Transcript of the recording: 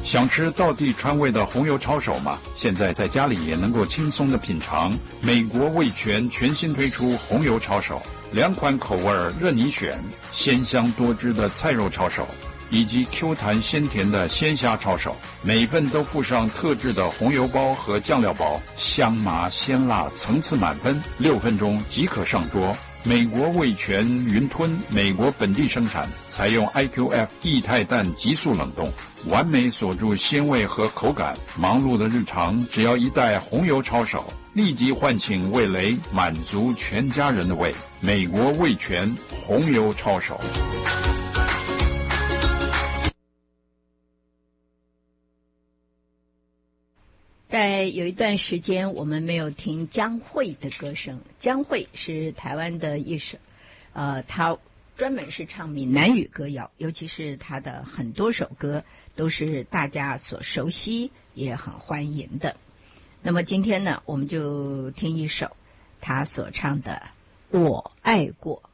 想吃道地川味的红油抄手吗？现在在家里也能够轻松的品尝。美国味全全新推出红油抄手，2款口味任你选，鲜香多汁的菜肉抄手，以及 Q 弹鲜甜的鲜虾抄手，每份都附上特制的红油包和酱料包，香麻鲜辣，层次满分，6分钟即可上桌。美国味全云吞，美国本地生产，采用 IQF 液态氮急速冷冻，完美锁住鲜味和口感。忙碌的日常，只要一袋红油抄手，立即唤醒味蕾，满足全家人的胃。美国味全红油抄手。 在有一段时间，我们没有听江蕙的歌声。江蕙是台湾的一首，她专门是唱闽南语歌谣，尤其是她的很多首歌都是大家所熟悉也很欢迎的。那么今天呢，我们就听一首她所唱的《我爱过》。